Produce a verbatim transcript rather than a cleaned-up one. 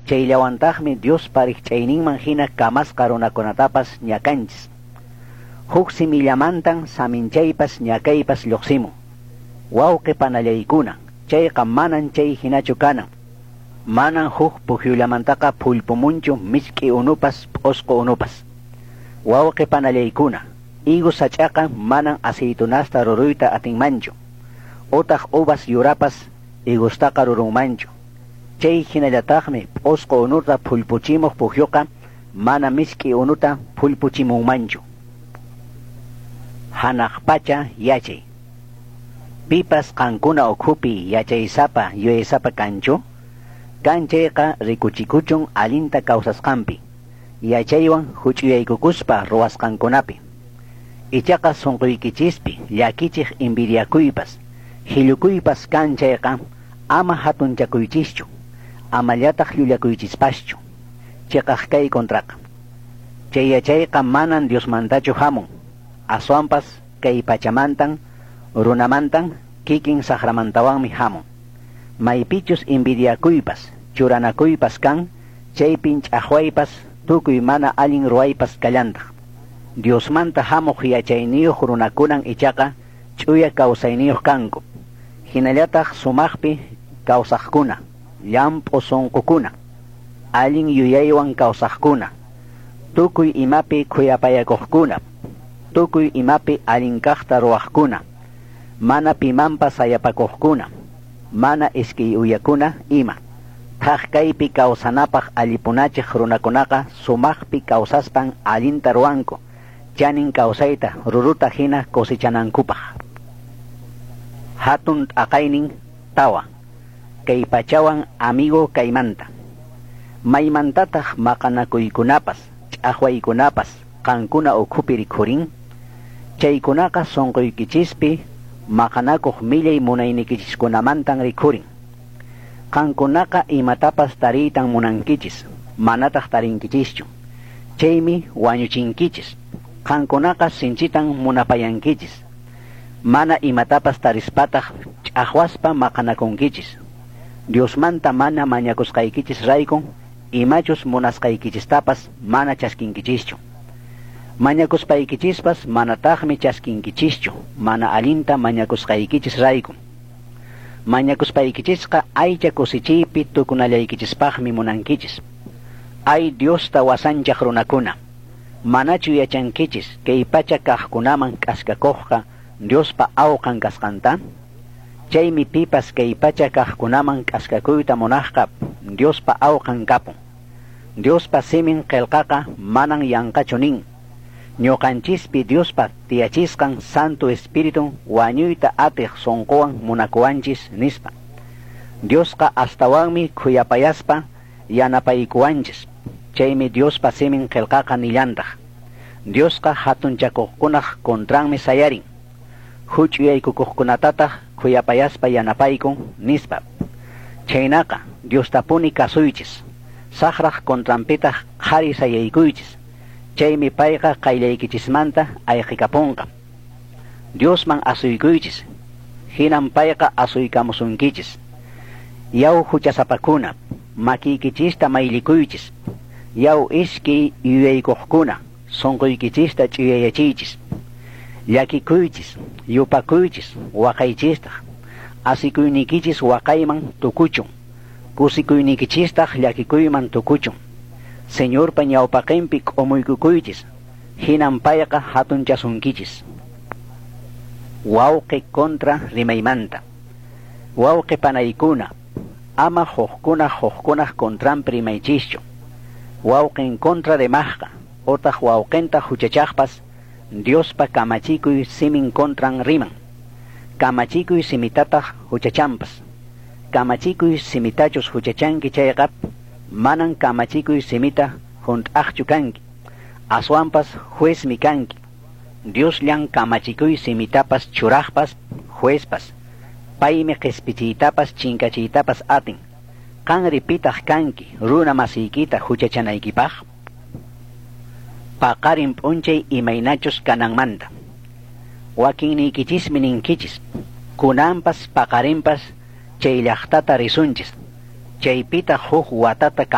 Chayllawantajmi Dios pariqch'ayninman hina kamasqa runakunatapas ñakanchis. Huk simillamantan saminchaypas ñakaypas lluqsimun. Wawqi panallaykuna, chayqa manan chay hinachu kanan. Manan huk pukyullamantaqa pulpumunchu misk'i unupas p'usqu unupas. Wawqi panallaykuna, igu sach'aqa manan aceitunasta ruruyta atinmanchu. Utaq uvas yurapas igustaqa rurunmanchu. Chay hinallataqmi p'usqu unuta pulpuchimuq pukyuqa mana misk'i unuta pulpuchimunmanchu. Hanaq pacha yachay. Pipas qankuna ukhupi yachaysapa yuyaysapa kanchu, kanchayqa rikuchikuchun alinta kawsasqanpi, yachaywan huch'uyaykukuspa ruwasqankunapi. Ichaqa sunquykichispi llakichiq invidiakuypas, hillukuypas kanchayqa ama hatunchakuychischu, amallataq llullakuychispaschu, chiqaq kay kontraqa. Chay yachayqa manan Diosmantachu hamun, aswanpas kay pachamantan, runamantan kikin saqramantawanmi hamun. Maypichus invidiakuypas, churanakuypas kan, chaypin ch'aqwaypas, tukuy mana allin ruwaypas kallantaq. Diosmanta hamuq yachayniyuq runakunan ichaqa ch'uya kawsayniyuq kanku. Hinallataq sumaqpi kawsaqkuna, llamp'u sunqukuna, allin yuyaywan kawsaqkuna, tukuy imapi khuyapayakuqkuna, tukuy imapi allinkaqta ruwaqkuna, mana pimanpas sayapakuqkuna, mana iskiy uyakuna ima. Thaq kaypi kawsanapaq allipunachiq runakunaqa sumaqpi kawsaspan allinta ruwanku, chanin kawsayta ruruta hina kosechanankupaq. Hatun t'aqaynin tawa, kay pachawan amigo kaymanta. Maymantataq maqanakuykunapas, ch'aqwaykunapas, qankuna ukhupi rikhurin, chaykunaqa sunquykichispi maqanakuq millay munaynikichiskunamantan rikhurin. Qankunaqa imatapas tariytan munankichis, manataq tarinkichischu. Chaymi wañuchinkichis. Qankunaqa sinchitan munapayankichis. Mana imatapas tarispataq ch'aqwaspa maqanakunkichis. Diosmanta mana mañakusqaykichis raykun, imachus munasqaykichistapas mana chaskinkichischu. Mañakuspaykichis manataqmi chaskinkichischu, mana alinta mañakusqaykichis raykun. Mañakuspaykichesqa aycha kusichiypi tukunallaykichispaqmi munankichis. Ay Diosta wasanchaq runakuna, manachu yachankichis kay pacha kaqkunaman k'askakuqqa Diospa awqan kasqanta? Chaymi pipas kay pacha kaqkunaman k'askakuyta munaqqa Diospa awqan kapun. Diospa simin qillqaqa manan yanqachu nin. Ñuqanchispi Diospa tiyachisqan Santo Espíritu wañuyta atiq sunquwan munakuwanchis nispa. Diosqa astawanmi khuyapayaspa yanapaykuwanchis. Chaymi Diospa simin qillqaqa nillantaq. Diosqa hatunchakuqkunaq kontranmi sayarin. Huch'uyaykukuqkunatataq khuyapayaspa yanapaykun nispa. Chaynaqa Diostapuni kasuychis. Saqraq kontranpitaq qhari sayaykuychis. Chaymi payqa qayllaykichismanta ayqikapunqa. Diosman asuykuychis, hinan payqa asuykamusunkichis. Yaw huchasapakuna, makiykichista maylikuychis. Yaw iski yuyaykuqkuna, sunquykichista ch'uyayachiychis. Llakikuychis, yupakuychis, waqaychistaq. Asikuynikichis waqayman tukuchun. Kusikuynikichistaq llakikuyman tukuchun. Señor pa ñawpaqinpi k'umuykukuychis, hinan payqa hatunchasunkichis. Wawqi kontra rimaymanta. Wawqi panaykuna, ama huqkuna huqkunaq kontranpi rimaychischu. Wawqin kontra rimaqqa, utaq wawqinta huchachaqpas, Diospa kamachikuy simin kontran riman. Kamachikuy simitataq huchachampas. Kamachikuy simitachus huchachanki chayqap, manan kamachikuy simita junt'aqchu kanki. Aswanpas juezmi kanki. Dios llan kamachikuy simitapas churaqpas juezpas. Paymi qhispichiytapas chinkachiytapas atin. Qanri pitaq kanki runa masiykita huchachanaykipaq. Paqarin p'unchay imaynachus kananmanta. Wakinniykichismi ninkichis. Kunanpas paqarinpas chay llaqtata risunchis. Chaypita huk watata